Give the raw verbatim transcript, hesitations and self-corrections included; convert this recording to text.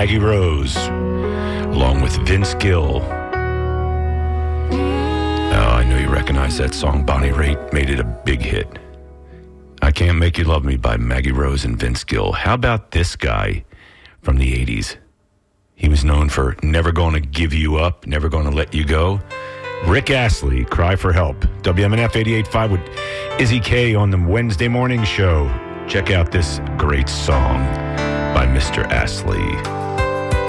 Maggie Rose, along with Vince Gill. Oh, I know you recognize that song. Bonnie Raitt made it a big hit. I Can't Make You Love Me by Maggie Rose and Vince Gill. How about this guy from the eighties? He was known for Never Gonna Give You Up, Never Gonna Let You Go. Rick Astley, Cry for Help. W M N F eighty-eight point five with Izzy K on the Wednesday morning show. Check out this great song by Mister Astley.